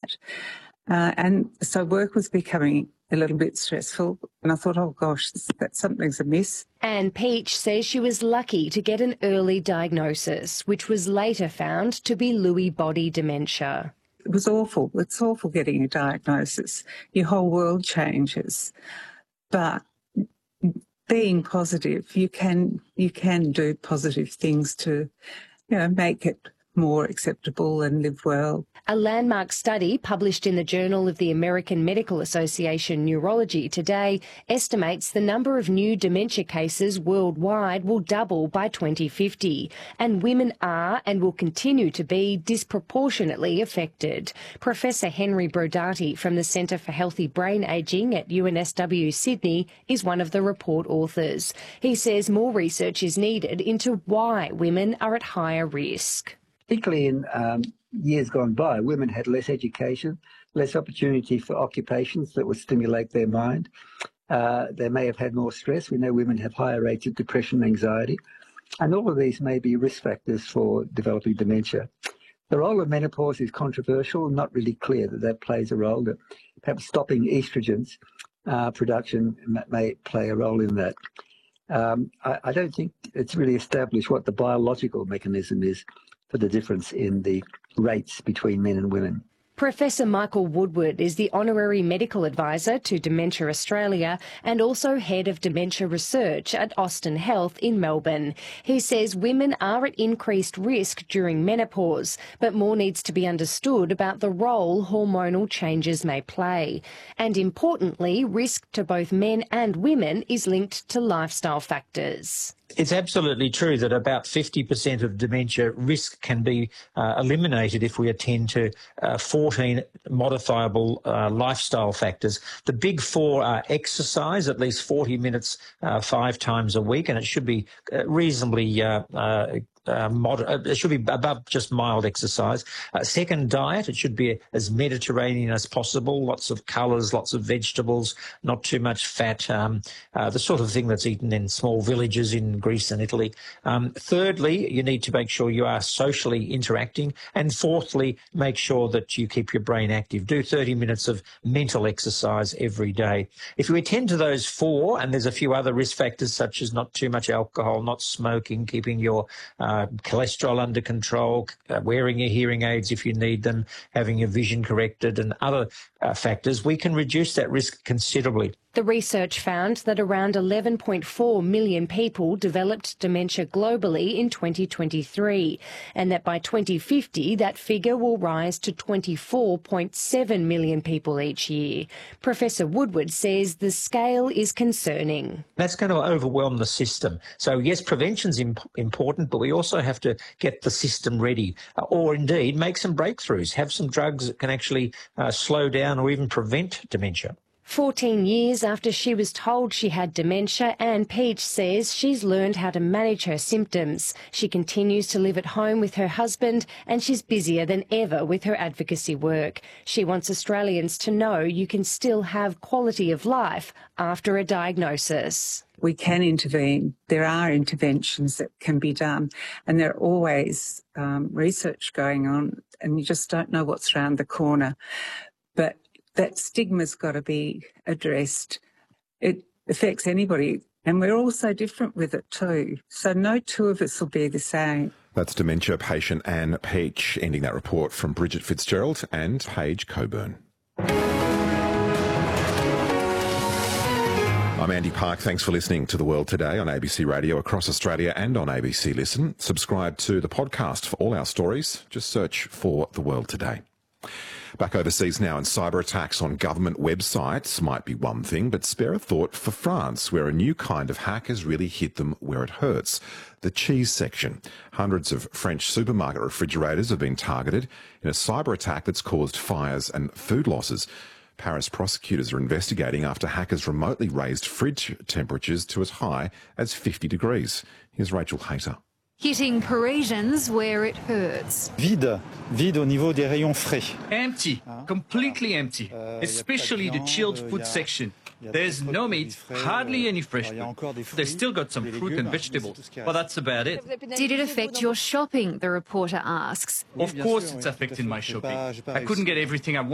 that. And so work was becoming a little bit stressful, and I thought, oh gosh, something's amiss. Anne Peach says she was lucky to get an early diagnosis, which was later found to be Lewy body dementia. It was awful. It's awful getting a diagnosis. Your whole world changes. But being positive, you can do positive things to, make it more acceptable and live well. A landmark study published in the Journal of the American Medical Association Neurology today estimates the number of new dementia cases worldwide will double by 2050, and women are and will continue to be disproportionately affected. Professor Henry Brodati from the Centre for Healthy Brain Ageing at UNSW Sydney is one of the report authors. He says more research is needed into why women are at higher risk. Particularly in years gone by, women had less education, less opportunity for occupations that would stimulate their mind. They may have had more stress. We know women have higher rates of depression and anxiety. And all of these may be risk factors for developing dementia. The role of menopause is controversial, not really clear that plays a role. That perhaps stopping estrogens production may play a role in that. I don't think it's really established what the biological mechanism is for the difference in the rates between men and women. Professor Michael Woodward is the Honorary Medical Advisor to Dementia Australia and also Head of Dementia Research at Austin Health in Melbourne. He says women are at increased risk during menopause, but more needs to be understood about the role hormonal changes may play. And importantly, risk to both men and women is linked to lifestyle factors. It's absolutely true that about 50% of dementia risk can be eliminated if we attend to 14 modifiable lifestyle factors. The big four are exercise, at least 40 minutes 5 times a week, and it should be reasonably it should be above just mild exercise. Second, diet. It should be as Mediterranean as possible. Lots of colours, lots of vegetables, not too much fat, the sort of thing that's eaten in small villages in Greece and Italy. Thirdly, you need to make sure you are socially interacting. And fourthly, make sure that you keep your brain active. Do 30 minutes of mental exercise every day. If you attend to those four, and there's a few other risk factors such as not too much alcohol, not smoking, keeping your cholesterol under control, wearing your hearing aids if you need them, having your vision corrected and other factors, we can reduce that risk considerably. The research found that around 11.4 million people developed dementia globally in 2023, and that by 2050 that figure will rise to 24.7 million people each year. Professor Woodward says the scale is concerning. That's going to overwhelm the system. So yes, prevention's important, but we also have to get the system ready, or indeed make some breakthroughs, have some drugs that can actually slow down or even prevent dementia. 14 years after she was told she had dementia, Anne Peach says she's learned how to manage her symptoms. She continues to live at home with her husband, and she's busier than ever with her advocacy work. She wants Australians to know you can still have quality of life after a diagnosis. We can intervene. There are interventions that can be done, and there are always research going on, and you just don't know what's around the corner. But that stigma's got to be addressed. It affects anybody, and we're all so different with it too. So no two of us will be the same. That's dementia patient Anne Peach, ending that report from Bridget Fitzgerald and Paige Coburn. I'm Andy Park. Thanks for listening to The World Today on ABC Radio across Australia and on ABC Listen. Subscribe to the podcast for all our stories. Just search for The World Today. Back overseas now, and cyber attacks on government websites might be one thing, but spare a thought for France, where a new kind of hack has really hit them where it hurts, the cheese section. Hundreds of French supermarket refrigerators have been targeted in a cyber attack that's caused fires and food losses. Paris prosecutors are investigating after hackers remotely raised fridge temperatures to as high as 50 degrees. Here's Rachel Hayter. Hitting Parisians where it hurts. Vide au niveau des rayons frais. Empty, completely empty, especially the chilled food section. There's no meat, hardly any fresh food. They've still got some fruit and vegetables, but that's about it. Did it affect your shopping, the reporter asks? Of course it's affecting my shopping. I couldn't get everything I wanted.